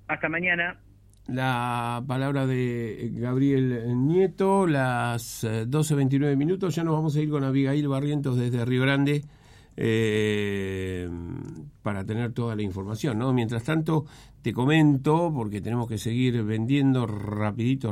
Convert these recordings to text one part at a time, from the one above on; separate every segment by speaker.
Speaker 1: Hasta mañana.
Speaker 2: La palabra de Gabriel Nieto, las 12:29. Ya nos vamos a ir con Abigail Barrientos desde Río Grande para tener toda la información, ¿no? Mientras tanto, te comento, porque tenemos que seguir vendiendo rapidito.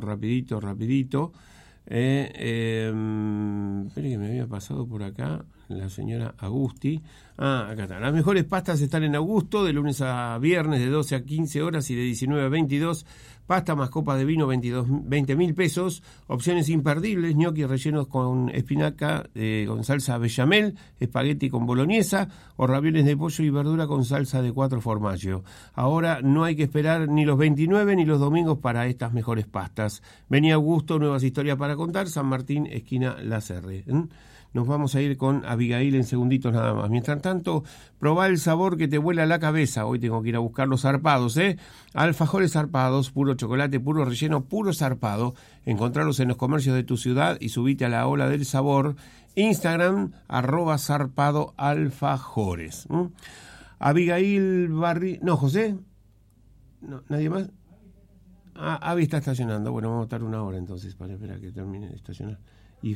Speaker 2: Espere que me había pasado por acá la señora Agusti. Acá está. Las mejores pastas están en Augusto, de lunes a viernes, de 12 a 15 horas y de 19 a 22. Pasta más copa de vino, 20.000 pesos. Opciones imperdibles: ñoquis rellenos con espinaca, con salsa bechamel, espagueti con boloñesa o ravioles de pollo y verdura con salsa de 4 formaggio. Ahora no hay que esperar ni los 29 ni los domingos para estas mejores pastas. Vení a Augusto, nuevas historias para contar, San Martín, esquina Lacerre. Nos vamos a ir con Abigail en segunditos nada más. Mientras tanto, probá el sabor que te vuela la cabeza. Hoy tengo que ir a buscar los zarpados, Alfajores zarpados, puro chocolate, puro relleno, puro zarpado. Encontrarlos en los comercios de tu ciudad y subite a la ola del sabor. Instagram, @zarpadoalfajores. Abigail No, José. No, ¿nadie más? Avi está estacionando. Bueno, vamos a estar una hora entonces para esperar que termine de estacionar. Y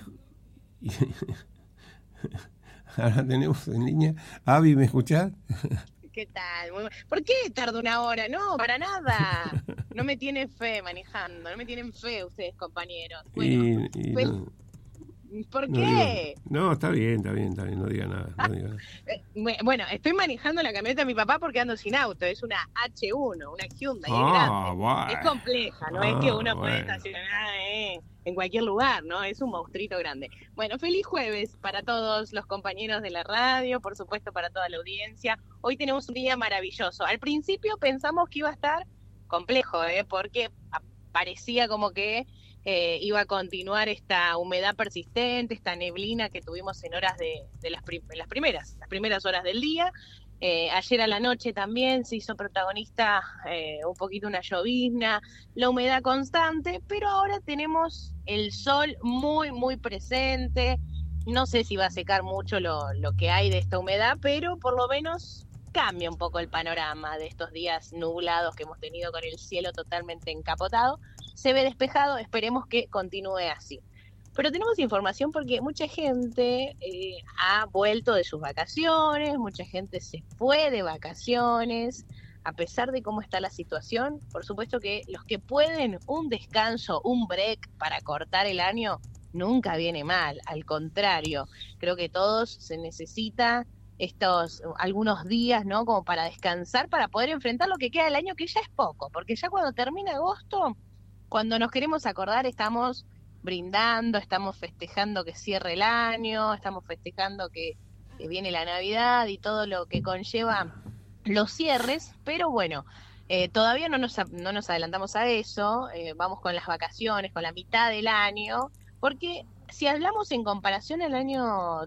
Speaker 2: ahora tenemos en línea. Avi, ¿me escuchás?
Speaker 3: ¿Qué tal? ¿Por qué tarda una hora? No, para nada. No me tiene fe manejando, no me tienen fe ustedes, compañeros. Bueno, ¿por qué?
Speaker 2: No, está bien, no diga nada.
Speaker 3: Bueno, estoy manejando la camioneta de mi papá porque ando sin auto, es una H1, una Hyundai, es grande.
Speaker 2: Bueno.
Speaker 3: Es compleja, no es que uno puede estacionar en cualquier lugar, ¿no? Es un monstruito grande. Bueno, feliz jueves para todos los compañeros de la radio, por supuesto para toda la audiencia. Hoy tenemos un día maravilloso. Al principio pensamos que iba a estar complejo, porque parecía como que iba a continuar esta humedad persistente, esta neblina que tuvimos en horas de las primeras horas del día. Ayer a la noche también se hizo protagonista un poquito una llovizna, la humedad constante, pero ahora tenemos el sol muy, muy presente. No sé si va a secar mucho lo que hay de esta humedad, pero por lo menos cambia un poco el panorama de estos días nublados que hemos tenido con el cielo totalmente encapotado. Se ve despejado, esperemos que continúe así. Pero tenemos información porque mucha gente ha vuelto de sus vacaciones, mucha gente se fue de vacaciones, a pesar de cómo está la situación. Por supuesto que los que pueden un descanso, un break para cortar el año, nunca viene mal, al contrario, creo que todos se necesita algunos días, ¿no? Como para descansar, para poder enfrentar lo que queda del año, que ya es poco, porque ya cuando termina agosto, cuando nos queremos acordar, estamos brindando, estamos festejando que cierre el año, estamos festejando que viene la Navidad y todo lo que conlleva los cierres, pero bueno, todavía no nos adelantamos a eso, vamos con las vacaciones, con la mitad del año, porque si hablamos en comparación al año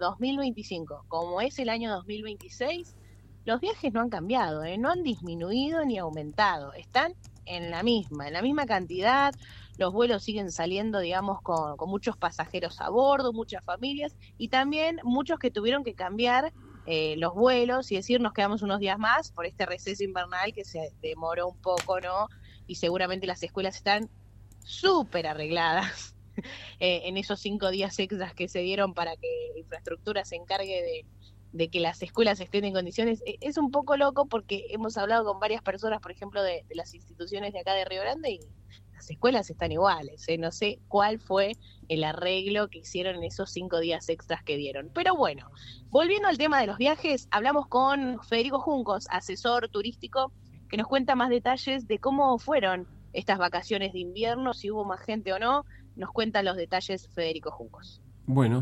Speaker 3: 2025, como es el año 2026, los viajes no han cambiado, no han disminuido ni aumentado, están en la misma cantidad. Los vuelos siguen saliendo, digamos, con muchos pasajeros a bordo, muchas familias, y también muchos que tuvieron que cambiar los vuelos y decir, nos quedamos unos días más por este receso invernal que se demoró un poco, ¿no? Y seguramente las escuelas están súper arregladas en esos 5 días extras que se dieron para que infraestructura se encargue de que las escuelas estén en condiciones. Es un poco loco porque hemos hablado con varias personas, por ejemplo, de las instituciones de acá de Río Grande, y las escuelas están iguales. No sé cuál fue el arreglo que hicieron en esos 5 días extras que dieron. Pero bueno, volviendo al tema de los viajes, hablamos con Federico Juncos, asesor turístico, que nos cuenta más detalles de cómo fueron estas vacaciones de invierno, si hubo más gente o no. Nos cuentan los detalles Federico Juncos.
Speaker 2: Bueno.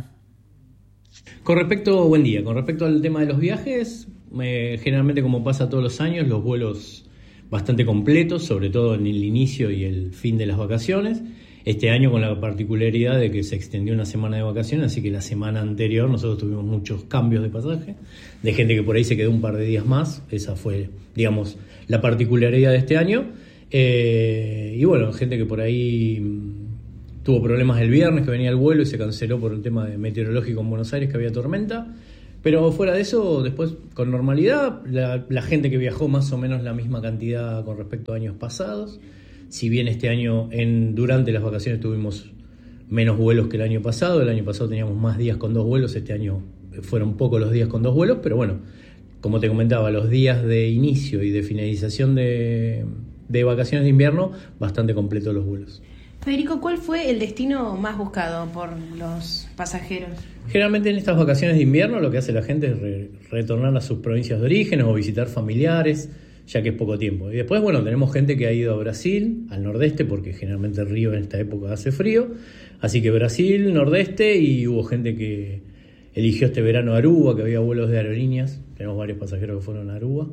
Speaker 4: Buen día. Con respecto al tema de los viajes, generalmente, como pasa todos los años, los vuelos bastante completos, sobre todo en el inicio y el fin de las vacaciones. Este año con la particularidad de que se extendió una semana de vacaciones, así que la semana anterior nosotros tuvimos muchos cambios de pasaje, de gente que por ahí se quedó un par de días más. Esa fue, digamos, la particularidad de este año. Y bueno, gente que por ahí tuvo problemas el viernes, que venía el vuelo y se canceló por un tema de meteorológico en Buenos Aires, que había tormenta. Pero fuera de eso, después con normalidad, la gente que viajó más o menos la misma cantidad con respecto a años pasados. Si bien este año durante las vacaciones tuvimos menos vuelos que el año pasado teníamos más días con 2 vuelos, este año fueron pocos los días con 2 vuelos, pero bueno, como te comentaba, los días de inicio y de finalización de vacaciones de invierno, bastante completos los vuelos.
Speaker 1: Federico, ¿cuál fue el destino más buscado por los pasajeros?
Speaker 4: Generalmente en estas vacaciones de invierno lo que hace la gente es retornar a sus provincias de origen o visitar familiares, ya que es poco tiempo. Y después, bueno, tenemos gente que ha ido a Brasil, al nordeste, porque generalmente el río en esta época hace frío. Así que Brasil, nordeste, y hubo gente que eligió este verano Aruba, que había vuelos de aerolíneas. Tenemos varios pasajeros que fueron a Aruba.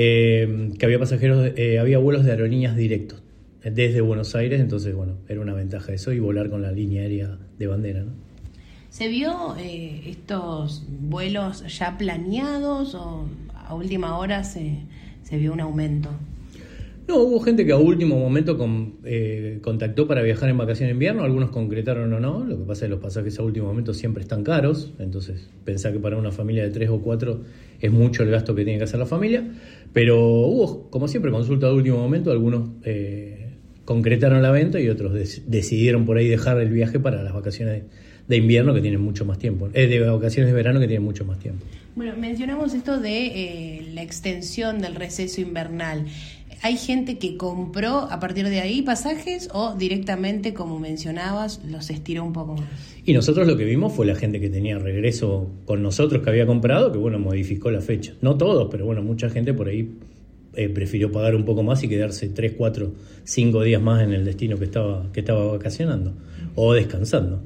Speaker 4: Había vuelos de aerolíneas directos desde Buenos Aires, entonces, bueno, era una ventaja eso y volar con la línea aérea de bandera, ¿no?
Speaker 1: ¿Se vio estos vuelos ya planeados o a última hora se vio un aumento?
Speaker 4: No, hubo gente que a último momento contactó para viajar en vacaciones de invierno, algunos concretaron o no, lo que pasa es que los pasajes a último momento siempre están caros, entonces pensá que para una familia de 3 o 4 es mucho el gasto que tiene que hacer la familia, pero hubo, como siempre, consulta de último momento, algunos concretaron la venta y otros decidieron por ahí dejar el viaje para las vacaciones de invierno que tienen mucho más tiempo, de vacaciones de verano que tienen mucho más tiempo.
Speaker 1: Bueno, mencionamos esto de la extensión del receso invernal. ¿Hay gente que compró a partir de ahí pasajes o directamente, como mencionabas, los estiró un poco más?
Speaker 4: Y nosotros lo que vimos fue la gente que tenía regreso con nosotros, que había comprado, que bueno, modificó la fecha. No todos, pero bueno, mucha gente por ahí prefirió pagar un poco más y quedarse 3, 4, 5 días más en el destino que estaba vacacionando o descansando.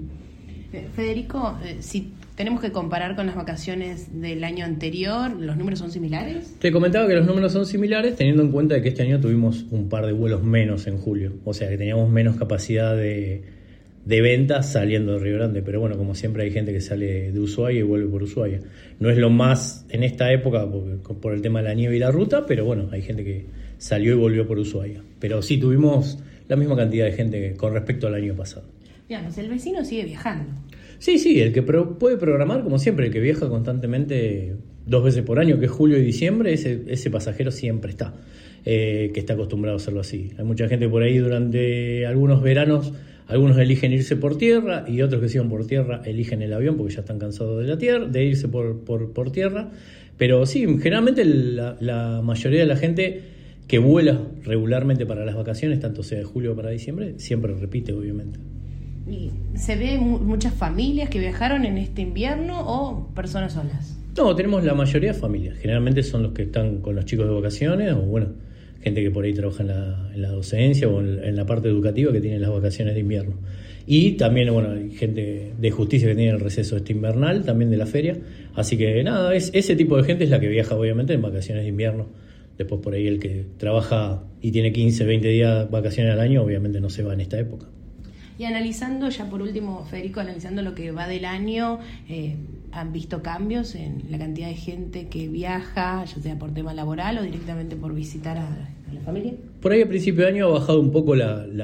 Speaker 1: Federico, si tenemos que comparar con las vacaciones del año anterior, ¿los números son similares?
Speaker 4: Te comentaba que los números son similares, teniendo en cuenta que este año tuvimos un par de vuelos menos en julio, o sea que teníamos menos capacidad de ventas saliendo de Río Grande, pero bueno, como siempre hay gente que sale de Ushuaia y vuelve por Ushuaia. No es lo más en esta época por el tema de la nieve y la ruta, pero bueno, hay gente que salió y volvió por Ushuaia. Pero sí tuvimos la misma cantidad de gente con respecto al año pasado.
Speaker 1: Digamos, el vecino sigue viajando.
Speaker 4: Sí, el que puede programar, como siempre, el que viaja constantemente 2 veces por año, que es julio y diciembre, ese pasajero siempre está, que está acostumbrado a hacerlo así. Hay mucha gente por ahí durante algunos veranos, algunos eligen irse por tierra y otros que siguen por tierra eligen el avión porque ya están cansados de irse por tierra. Pero sí, generalmente la mayoría de la gente que vuela regularmente para las vacaciones, tanto sea de julio para diciembre, siempre repite, obviamente.
Speaker 1: ¿Y se ve muchas familias que viajaron en este invierno o personas solas?
Speaker 4: No, tenemos la mayoría de familias. Generalmente son los que están con los chicos de vacaciones o bueno, gente que por ahí trabaja en la docencia o en la parte educativa que tiene las vacaciones de invierno. Y también, bueno, hay gente de justicia que tiene el receso invernal, también de la feria. Así que nada, ese tipo de gente es la que viaja obviamente en vacaciones de invierno. Después por ahí el que trabaja y tiene 15, 20 días vacaciones al año, obviamente no se va en esta época.
Speaker 1: Y analizando, ya por último, Federico, analizando lo que va del año, ¿han visto cambios en la cantidad de gente que viaja, ya sea por tema laboral o directamente por visitar a la familia?
Speaker 4: Por ahí a principio de año ha bajado un poco la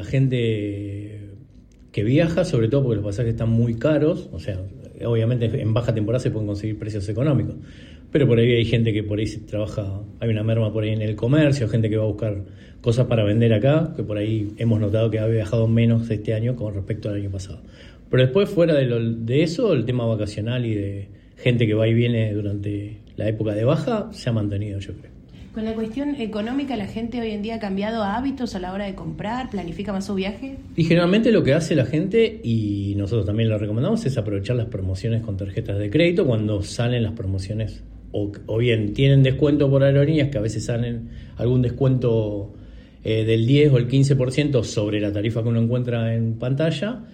Speaker 4: gente que viaja, sobre todo porque los pasajes están muy caros, o sea, obviamente en baja temporada se pueden conseguir precios económicos, pero por ahí hay gente que por ahí se trabaja, hay una merma por ahí en el comercio, gente que va a buscar cosas para vender acá, que por ahí hemos notado que ha viajado menos este año con respecto al año pasado. Pero después, fuera de eso, el tema vacacional y de gente que va y viene durante la época de baja se ha mantenido, yo creo.
Speaker 1: Con la cuestión económica, ¿la gente hoy en día ha cambiado hábitos a la hora de comprar? ¿Planifica más su viaje?
Speaker 4: Y generalmente lo que hace la gente, y nosotros también lo recomendamos, es aprovechar las promociones con tarjetas de crédito cuando salen las promociones, o bien tienen descuento por aerolíneas, que a veces salen algún descuento del 10 o el 15% sobre la tarifa que uno encuentra en pantalla.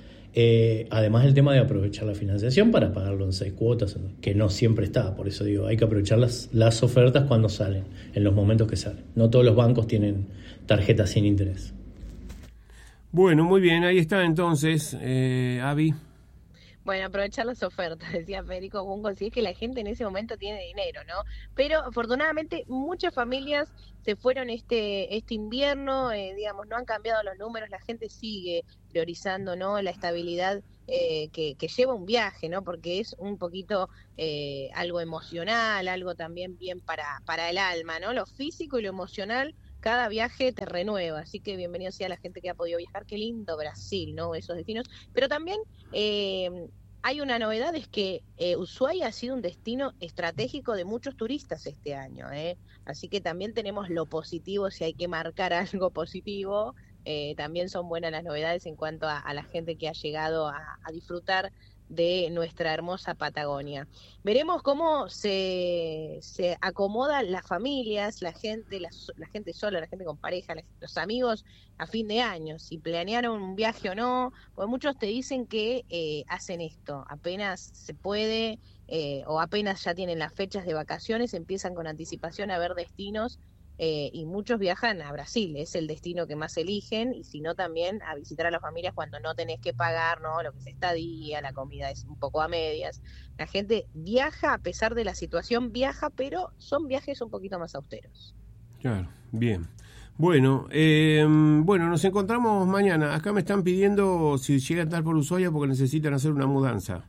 Speaker 4: Además el tema de aprovechar la financiación para pagarlo en 6 cuotas, que no siempre está, por eso digo, hay que aprovechar las ofertas cuando salen, en los momentos que salen. No todos los bancos tienen tarjetas sin interés.
Speaker 2: Bueno, muy bien, ahí está entonces, Avi.
Speaker 3: Bueno, aprovechar las ofertas, decía Federico Bungo, si es que la gente en ese momento tiene dinero, ¿no? Pero afortunadamente muchas familias se fueron este invierno, digamos, no han cambiado los números, la gente sigue priorizando, ¿no? La estabilidad que lleva un viaje, ¿no? Porque es un poquito algo emocional, algo también bien para el alma, ¿no? Lo físico y lo emocional. Cada viaje te renueva, así que bienvenido sea la gente que ha podido viajar. Qué lindo Brasil, ¿no? Esos destinos. Pero también hay una novedad, es que Ushuaia ha sido un destino estratégico de muchos turistas este año, ¿eh? Así que también tenemos lo positivo, si hay que marcar algo positivo, también son buenas las novedades en cuanto a la gente que ha llegado a disfrutar de nuestra hermosa Patagonia. Veremos cómo se acomodan las familias, la gente sola, la gente con pareja, los amigos a fin de año, si planearon un viaje o no, porque muchos te dicen que hacen esto, apenas se puede o apenas ya tienen las fechas de vacaciones, empiezan con anticipación a ver destinos. Y muchos viajan a Brasil, es el destino que más eligen, y si no también a visitar a las familias cuando no tenés que pagar, ¿no? Lo que es estadía, la comida es un poco a medias. La gente viaja a pesar de la situación, viaja, pero son viajes un poquito más austeros.
Speaker 2: Claro, bien. Bueno, nos encontramos mañana. Acá me están pidiendo si llega a estar por Ushuaia porque necesitan hacer una mudanza.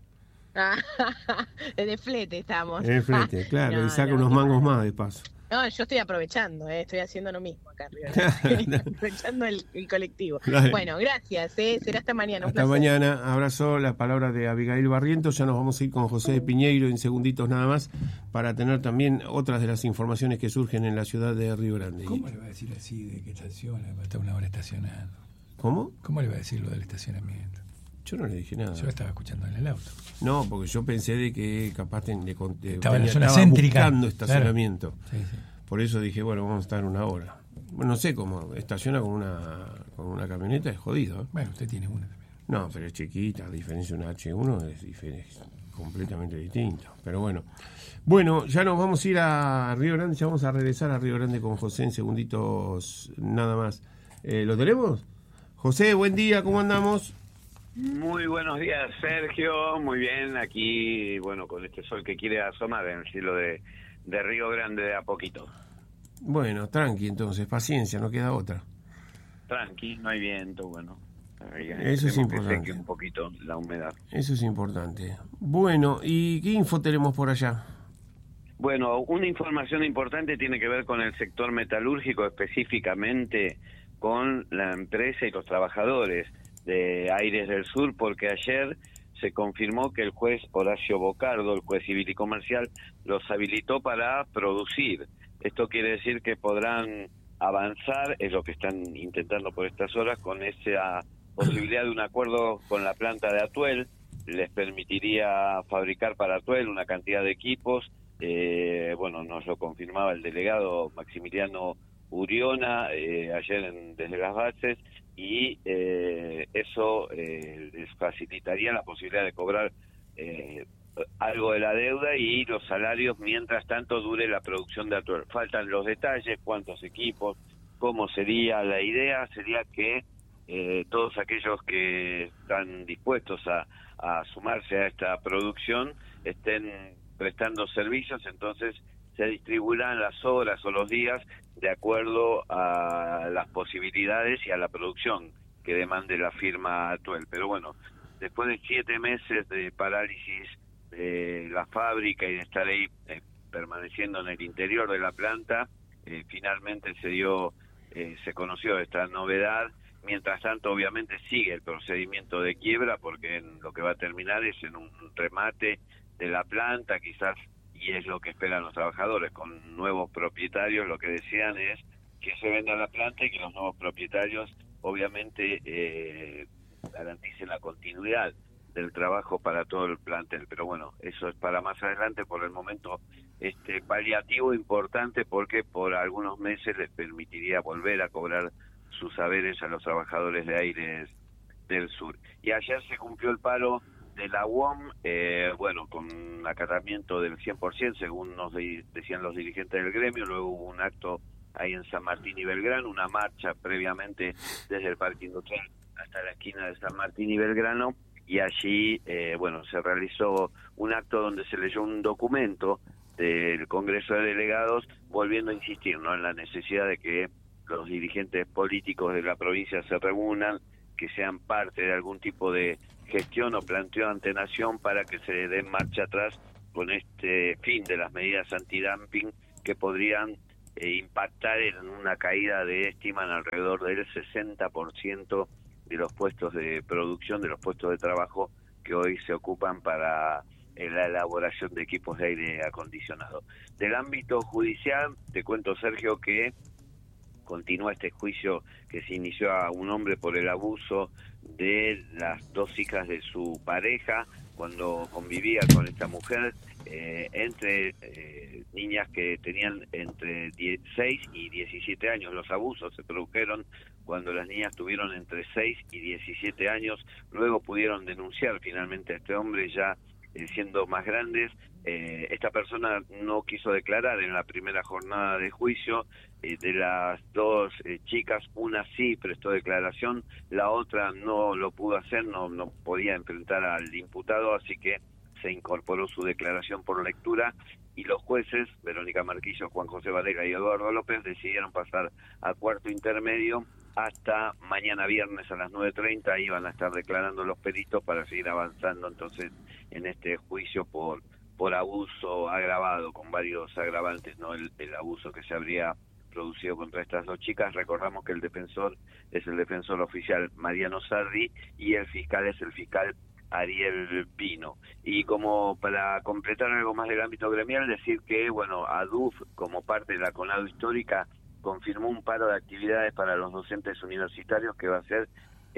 Speaker 3: De flete estamos.
Speaker 2: De flete, claro, y saca unos mangos más de paso.
Speaker 3: No, yo estoy aprovechando, estoy haciendo lo mismo acá arriba. Aprovechando el colectivo. Dale. Bueno, gracias, será hasta mañana.
Speaker 2: Hasta mañana, abrazo, la palabra de Abigail Barrientos. Ya nos vamos a ir con José de Piñeiro en segunditos nada más para tener también otras de las informaciones que surgen en la ciudad de Río Grande.
Speaker 5: ¿Cómo le va a decir así de que estaciona, va a estar una hora estacionando?
Speaker 2: ¿Cómo?
Speaker 5: ¿Cómo le va a decir lo del estacionamiento?
Speaker 2: Yo no le dije nada.
Speaker 5: Yo estaba escuchando en el auto.
Speaker 2: No, porque yo pensé de que capaz
Speaker 5: estaba en la zona céntrica,
Speaker 2: buscando estacionamiento.
Speaker 5: Claro. Sí.
Speaker 2: Por eso dije, bueno, vamos a estar una hora. Bueno, no sé cómo estaciona con una camioneta, es jodido.
Speaker 5: Bueno, usted tiene una también.
Speaker 2: No, pero es chiquita, a diferencia de una H1 es completamente distinto. Pero bueno, ya nos vamos a ir a Río Grande, ya vamos a regresar a Río Grande con José en segunditos nada más. ¿Lo tenemos? José, buen día, ¿cómo andamos?
Speaker 6: Muy buenos días, Sergio. Muy bien, aquí, bueno, con este sol que quiere asomar en el cielo de Río Grande de a poquito.
Speaker 2: Bueno, tranqui entonces, paciencia, no queda otra.
Speaker 6: Tranqui, no hay viento, bueno.
Speaker 2: Eso es importante.
Speaker 6: Que un poquito la humedad.
Speaker 2: Eso es importante. Bueno, ¿y qué info tenemos por allá?
Speaker 6: Bueno, una información importante tiene que ver con el sector metalúrgico, específicamente con la empresa y los trabajadores de Aires del Sur, porque ayer se confirmó que el juez Horacio Bocardo, el juez civil y comercial, los habilitó para producir. Esto quiere decir que podrán avanzar, es lo que están intentando por estas horas, con esa posibilidad de un acuerdo con la planta de Atuel. Les permitiría fabricar para Atuel una cantidad de equipos. Nos lo confirmaba el delegado Maximiliano Uriona ayer desde las bases, y eso les facilitaría la posibilidad de cobrar algo de la deuda y los salarios mientras tanto dure la producción de Atuel. Faltan los detalles, cuántos equipos, cómo sería. La idea sería que todos aquellos que están dispuestos a sumarse a esta producción estén prestando servicios, entonces se distribuirán las horas o los días de acuerdo a las posibilidades y a la producción que demande la firma Atuel. Pero bueno, después de 7 meses de parálisis de la fábrica y de estar ahí permaneciendo en el interior de la planta, finalmente se conoció esta novedad. Mientras tanto, obviamente, sigue el procedimiento de quiebra, porque lo que va a terminar es en un remate de la planta, quizás, y es lo que esperan los trabajadores, con nuevos propietarios. Lo que desean es que se venda la planta y que los nuevos propietarios, obviamente, garanticen la continuidad del trabajo para todo el plantel. Pero bueno, eso es para más adelante. Por el momento, paliativo importante, porque por algunos meses les permitiría volver a cobrar sus saberes a los trabajadores de Aires del Sur. Y ayer se cumplió el paro de la UOM, con acatamiento del 100%, según nos decían los dirigentes del gremio. Luego hubo un acto ahí en San Martín y Belgrano, una marcha previamente desde el Parque Industrial hasta la esquina de San Martín y Belgrano, y allí, se realizó un acto donde se leyó un documento del Congreso de Delegados, volviendo a insistir, ¿no?, en la necesidad de que los dirigentes políticos de la provincia se reúnan, que sean parte de algún tipo de gestión o planteo ante Nación para que se den marcha atrás con este fin de las medidas antidumping que podrían impactar en una caída de, estiman, alrededor del 60% de los puestos de producción, de los puestos de trabajo que hoy se ocupan para la elaboración de equipos de aire acondicionado. Del ámbito judicial, te cuento, Sergio, que continúa este juicio que se inició a un hombre por el abuso de las 2 hijas de su pareja cuando convivía con esta mujer, entre niñas que tenían entre 6 y 17 años. Los abusos se produjeron cuando las niñas tuvieron entre 6 y 17 años. Luego pudieron denunciar finalmente a este hombre ya siendo más grandes. Esta persona no quiso declarar en la primera jornada de juicio. De las 2 chicas, una sí prestó declaración, la otra no lo pudo hacer, no podía enfrentar al imputado, así que se incorporó su declaración por lectura, y los jueces, Verónica Marquillo, Juan José Varela y Eduardo López, decidieron pasar a cuarto intermedio hasta mañana viernes a las 9:30. Ahí van a estar declarando los peritos para seguir avanzando entonces en este juicio por abuso agravado, con varios agravantes, ¿no? El abuso que se habría producido contra estas 2 chicas. Recordamos que el defensor es el defensor oficial Mariano Sarri y el fiscal es el fiscal Ariel Pino. Y como para completar algo más del ámbito gremial, decir que, ADUF, como parte de la CONADO histórica, confirmó un paro de actividades para los docentes universitarios que va a ser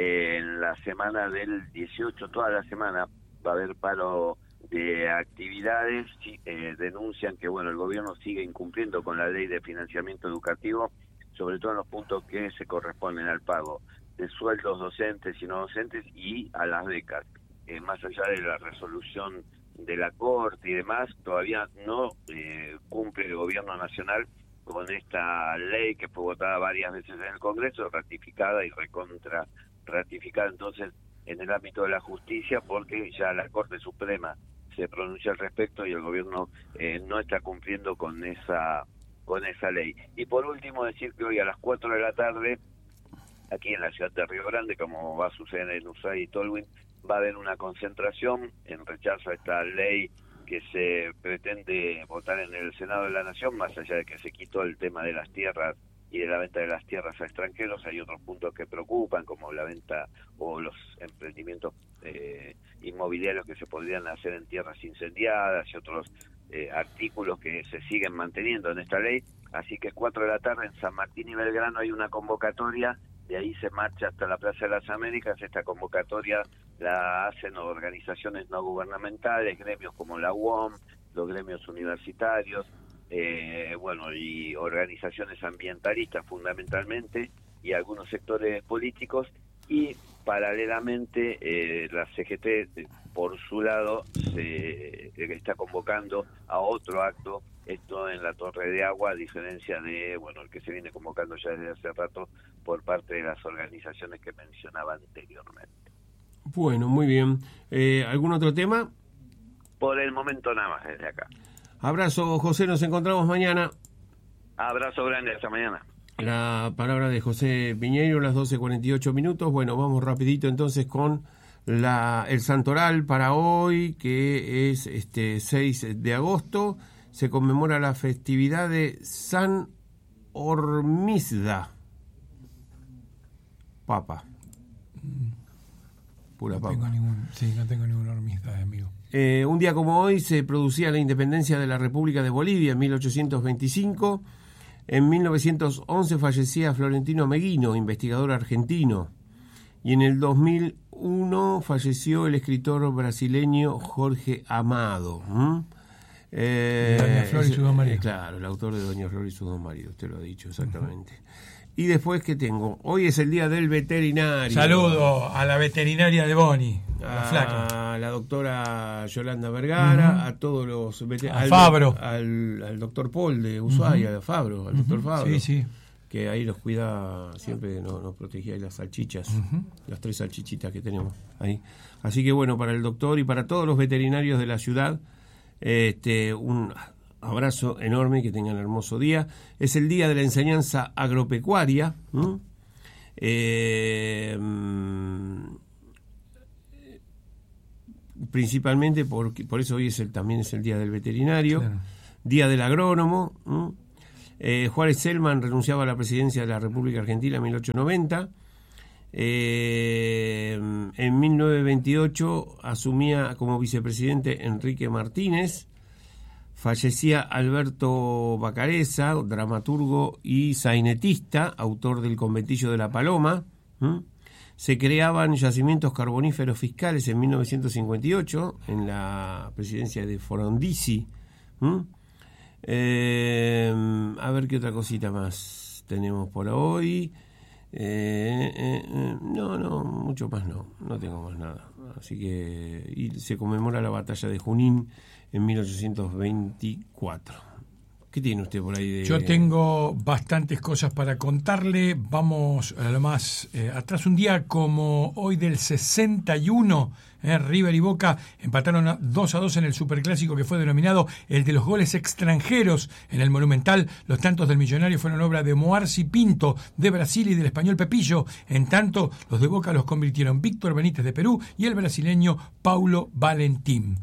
Speaker 6: en la semana del 18, toda la semana va a haber paro de actividades. Denuncian que el gobierno sigue incumpliendo con la ley de financiamiento educativo, sobre todo en los puntos que se corresponden al pago de sueldos docentes y no docentes y a las becas. Más allá de la resolución de la Corte y demás, todavía no cumple el gobierno nacional con esta ley que fue votada varias veces en el Congreso, ratificada y recontra ratificada entonces en el ámbito de la justicia, porque ya la Corte Suprema se pronuncia al respecto y el gobierno no está cumpliendo con esa ley. Y por último, decir que hoy a las 4 de la tarde, aquí en la ciudad de Río Grande, como va a suceder en Ushuaia y Tolwyn, va a haber una concentración en rechazo a esta ley que se pretende votar en el Senado de la Nación, más allá de que se quitó el tema de las tierras y de la venta de las tierras a extranjeros. Hay otros puntos que preocupan, como la venta o los emprendimientos inmobiliarios que se podrían hacer en tierras incendiadas y otros artículos que se siguen manteniendo en esta ley. Así que 4 de la tarde en San Martín y Belgrano hay una convocatoria, de ahí se marcha hasta la Plaza de las Américas. Esta convocatoria la hacen organizaciones no gubernamentales, gremios como la UOM, los gremios universitarios, y organizaciones ambientalistas fundamentalmente, y algunos sectores políticos, y paralelamente la CGT por su lado está convocando a otro acto, esto en la Torre de Agua, a diferencia de el que se viene convocando ya desde hace rato por parte de las organizaciones que mencionaba anteriormente.
Speaker 2: Bueno, muy bien. ¿Algún otro tema?
Speaker 6: Por el momento nada más desde acá.
Speaker 2: Abrazo, José, nos encontramos mañana.
Speaker 6: Abrazo grande, hasta mañana.
Speaker 2: La palabra de José Piñeiro, las 12:48. Bueno, vamos rapidito entonces con el santoral para hoy, que es 6 de agosto. Se conmemora la festividad de San Hormisda. Papa. Pura papa.
Speaker 5: No tengo ningún Hormisda, amigo.
Speaker 2: Un día como hoy se producía la independencia de la República de Bolivia en 1825. En 1911 fallecía Florentino Meguino, investigador argentino. Y en el 2001 falleció el escritor brasileño Jorge Amado.
Speaker 5: Doña Flor y sus 2 maridos.
Speaker 2: Claro, el autor de Doña Flor y sus 2 maridos, usted lo ha dicho exactamente. Y después, ¿qué tengo? Hoy es el día del veterinario.
Speaker 5: Saludo a la veterinaria de Boni,
Speaker 2: a la doctora Yolanda Vergara, a todos los
Speaker 5: veterinarios. Fabro.
Speaker 2: Al doctor Paul de Ushuaia, Fabro, al doctor Fabro.
Speaker 5: Sí.
Speaker 2: que ahí los cuida, siempre nos protegía ahí las salchichas, las 3 salchichitas que tenemos ahí. Así que bueno, para el doctor y para todos los veterinarios de la ciudad, un abrazo enorme, que tengan hermoso día. Es el día de la enseñanza agropecuaria, principalmente por eso hoy también es el día del veterinario, claro. Día del agrónomo. Juárez Selman renunciaba a la presidencia de la República Argentina en 1890. En 1928 asumía como vicepresidente Enrique Martínez. Fallecía Alberto Bacareza, dramaturgo y sainetista, autor del Conventillo de la Paloma. Se creaban yacimientos carboníferos fiscales en 1958 en la presidencia de Frondizi. A ver qué otra cosita más tenemos por hoy. No, mucho más no tengo más nada. Así que se conmemora la batalla de Junín en 1824. ¿Qué tiene usted por ahí?
Speaker 7: Yo tengo bastantes cosas para contarle. Vamos a lo más atrás. Un día como hoy del 61, River y Boca empataron 2-2 en el superclásico que fue denominado el de los goles extranjeros en el Monumental. Los tantos del Millonario fueron obra de Moarci Pinto de Brasil y del español Pepillo. En tanto, los de Boca los convirtieron Víctor Benítez de Perú y el brasileño Paulo Valentín.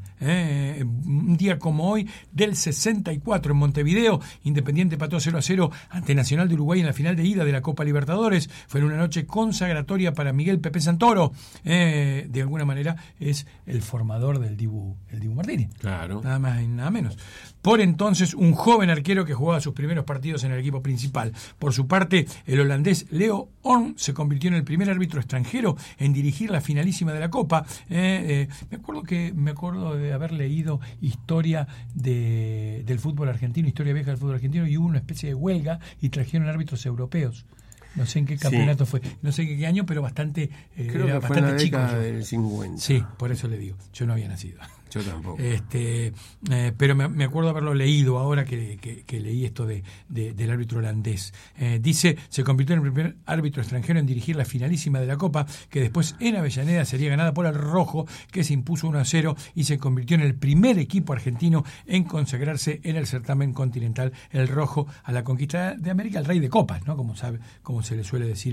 Speaker 7: Un día como hoy del 64 en Montevideo, Independiente empató 0-0 ante Nacional de Uruguay en la final de ida de la Copa Libertadores. Fue en una noche consagratoria para Miguel Pepe Santoro. De alguna manera es el formador del Dibu Martínez.
Speaker 2: Claro.
Speaker 7: Nada más y nada menos. Por entonces, un joven arquero que jugaba sus primeros partidos en el equipo principal. Por su parte, el holandés Leo Orn se convirtió en el primer árbitro extranjero en dirigir la finalísima de la Copa. Me acuerdo de haber leído historia del fútbol argentino, historia vieja del fútbol argentino, y hubo una especie de huelga y trajeron árbitros europeos. No sé en qué campeonato fue, no sé en qué año, pero bastante
Speaker 2: creo que fue en la década del 50.
Speaker 7: Sí, por eso le digo, yo no había nacido.
Speaker 2: Yo tampoco.
Speaker 7: Pero me acuerdo haberlo leído ahora que leí esto del árbitro holandés. Dice, se convirtió en el primer árbitro extranjero en dirigir la finalísima de la Copa, que después en Avellaneda sería ganada por el Rojo, que se impuso 1-0 y se convirtió en el primer equipo argentino en consagrarse en el certamen continental. El Rojo a la conquista de América, el rey de copas, ¿no? Como se le suele decir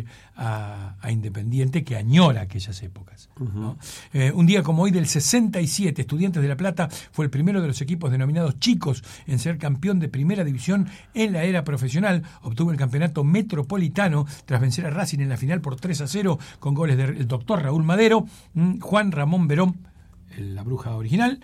Speaker 7: a Independiente, que añora aquellas épocas, ¿no? Un día como hoy del 67, Estudiantes de La Plata fue el primero de los equipos denominados chicos en ser campeón de primera división en la era profesional. Obtuvo el campeonato metropolitano tras vencer a Racing en la final por 3-0 con goles del doctor Raúl Madero, Juan Ramón Verón, la bruja original,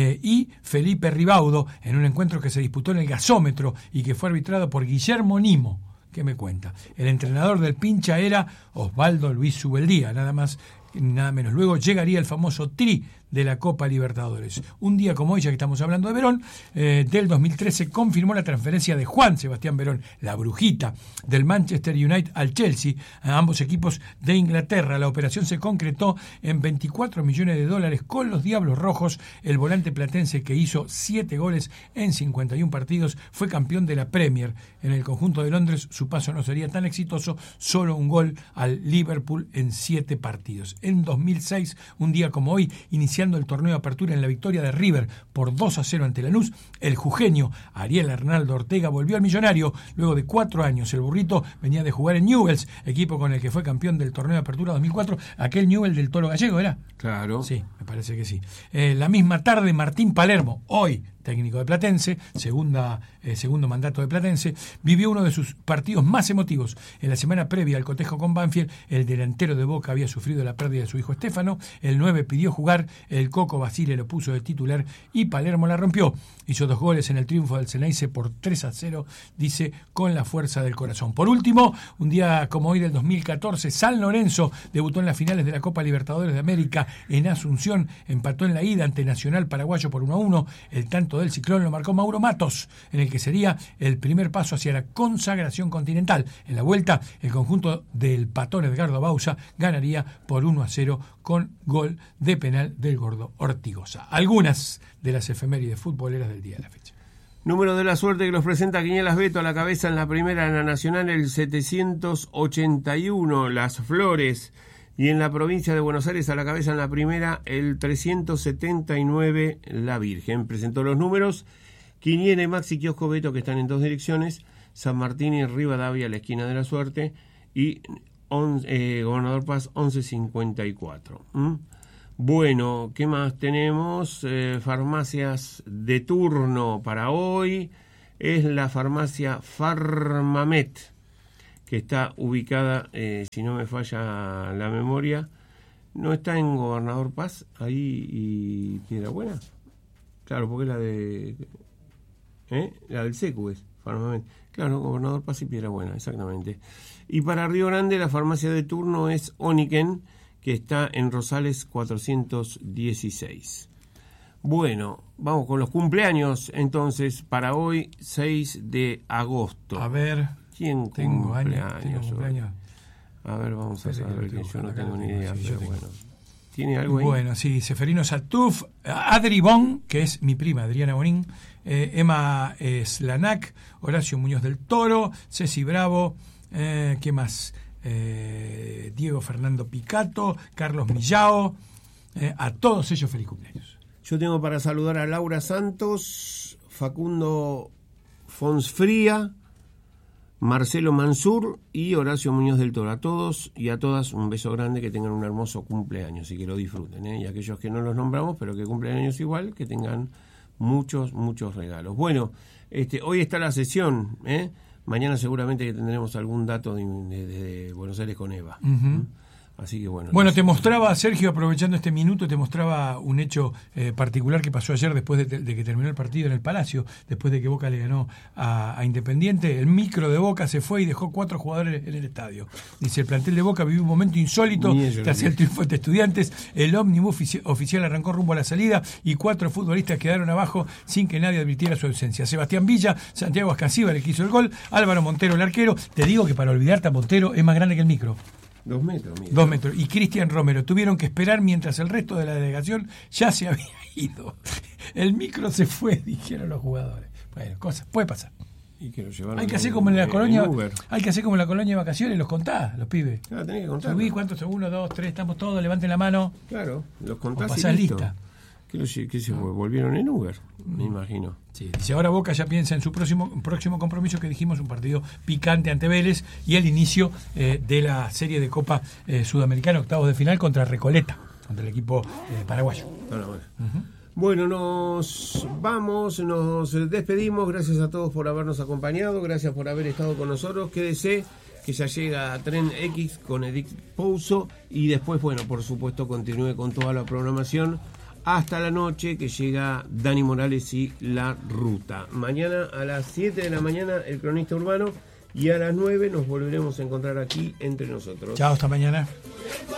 Speaker 7: y Felipe Ribaudo, en un encuentro que se disputó en el gasómetro y que fue arbitrado por Guillermo Nimo. ¿Qué me cuenta? El entrenador del Pincha era Osvaldo Luis Subeldía, nada más nada menos. Luego llegaría el famoso tri de la Copa Libertadores. Un día como hoy, ya que estamos hablando de Verón, del 2013 confirmó la transferencia de Juan Sebastián Verón, la brujita, del Manchester United al Chelsea, a ambos equipos de Inglaterra. La operación se concretó en $24 millones con los Diablos Rojos. El volante platense, que hizo 7 goles en 51 partidos, fue campeón de la Premier. En el conjunto de Londres su paso no sería tan exitoso, solo un gol al Liverpool en 7 partidos. En 2006, un día como hoy, iniciando el torneo de apertura en la victoria de River por 2-0 ante Lanús, el jujeño Ariel Arnaldo Ortega volvió al Millonario luego de 4 años. El burrito venía de jugar en Newell's, equipo con el que fue campeón del torneo de apertura 2004, aquel Newell's del Toro Gallego, ¿era?
Speaker 2: Claro.
Speaker 7: Sí, me parece que sí. La misma tarde, Martín Palermo, hoy técnico de Platense, segundo mandato de Platense, vivió uno de sus partidos más emotivos. En la semana previa al cotejo con Banfield, el delantero de Boca había sufrido la pérdida de su hijo Estefano, el 9 pidió jugar, el Coco Basile lo puso de titular y Palermo la rompió. Hizo 2 goles en el triunfo del Ceneice por 3-0, dice, con la fuerza del corazón. Por último, un día como hoy del 2014, San Lorenzo debutó en las finales de la Copa Libertadores de América en Asunción, empató en la ida ante Nacional Paraguayo por 1-1, el tanto del Ciclón lo marcó Mauro Matos, en el que sería el primer paso hacia la consagración continental. En la vuelta, el conjunto del patón Edgardo Bauza ganaría por 1-0 con gol de penal del gordo Ortigosa. Algunas de las efemérides futboleras del día de la fecha.
Speaker 2: Número de la suerte que los presenta Quinielas Beto, a la cabeza en la primera, en la nacional el 781, Las Flores, y en la provincia de Buenos Aires a la cabeza en la primera el 379, La Virgen. Presentó los números Quiniela y Maxi Kiosco Beto, que están en 2 direcciones, San Martín y Rivadavia, la esquina de la suerte, y Gobernador Paz 1154. Bueno, ¿qué más tenemos? Farmacias de turno para hoy es la farmacia Farmamet, que está ubicada, si no me falla la memoria, ¿no está en Gobernador Paz, ahí y Piedrabuena? Claro, porque la del Secu es Farmamet. Claro, Gobernador Paz y Piedrabuena, exactamente. Y para Río Grande la farmacia de turno es Oniken, que está en Rosales 416. Bueno, vamos con los cumpleaños, entonces, para hoy, 6 de agosto.
Speaker 7: A ver,
Speaker 2: ¿quién
Speaker 7: tengo
Speaker 2: cumpleaños?
Speaker 7: cumpleaños.
Speaker 2: A ver, vamos a saber, que yo no tengo ni idea, pero bueno. ¿Tiene algo ahí?
Speaker 7: Bueno, sí, Seferino Satuf, Adri Bon, que es mi prima, Adriana Bonín, Emma Slanac, Horacio Muñoz del Toro, Ceci Bravo, ¿qué más? Diego Fernando Picato, Carlos Millao, a todos ellos feliz cumpleaños.
Speaker 2: Yo tengo para saludar a Laura Santos, Facundo Fonsfría, Marcelo Mansur y Horacio Muñoz del Toro. A todos y a todas un beso grande, que tengan un hermoso cumpleaños y que lo disfruten, y aquellos que no los nombramos pero que cumplen años igual, que tengan muchos regalos. Bueno, hoy está la sesión, mañana seguramente que tendremos algún dato de Buenos Aires con Eva. Así que bueno.
Speaker 7: Bueno, te mostraba, Sergio, aprovechando este minuto, te mostraba un hecho particular que pasó ayer después de que terminó el partido en el Palacio, después de que Boca le ganó a Independiente. El micro de Boca se fue y dejó 4 jugadores en el estadio. Dice, el plantel de Boca vivió un momento insólito tras el triunfo de Estudiantes. El ómnibus oficial arrancó rumbo a la salida y 4 futbolistas quedaron abajo sin que nadie advirtiera su ausencia. Sebastián Villa, Santiago Ascancíbar, el que hizo el gol, Álvaro Montero, el arquero. Te digo que para olvidarte a Montero es más grande que el micro.
Speaker 2: 2 metros. Mira.
Speaker 7: 2 metros. Y Cristian Romero tuvieron que esperar mientras el resto de la delegación ya se había ido. El micro se fue, dijeron los jugadores. Bueno, cosas, puede pasar.
Speaker 2: Y que lo llevaron
Speaker 7: hay que hacer como en la colonia, hay que hacer como en la colonia de vacaciones, los contás, los pibes.
Speaker 2: Claro, tenés que contar.
Speaker 7: Subí, ¿cuántos son? 1, 2, 3, estamos todos, levanten la mano.
Speaker 2: Claro, los contás.
Speaker 7: Pasás lista.
Speaker 2: Que se volvieron en Uber, me imagino.
Speaker 7: Sí, dice, ahora Boca ya piensa en su próximo compromiso, que dijimos, un partido picante ante Vélez y el inicio de la serie de Copa Sudamericana, octavos de final contra Recoleta, contra el equipo paraguayo.
Speaker 2: Bueno, nos vamos, nos despedimos. Gracias a todos por habernos acompañado, gracias por haber estado con nosotros. Quédese, que ya llega Tren X con Edith Pouso, y después, bueno, por supuesto, continúe con toda la programación hasta la noche, que llega Dani Morales y La Ruta. Mañana a las 7 de la mañana el Cronista Urbano, y a las 9 nos volveremos a encontrar aquí entre nosotros.
Speaker 7: Chao, hasta mañana.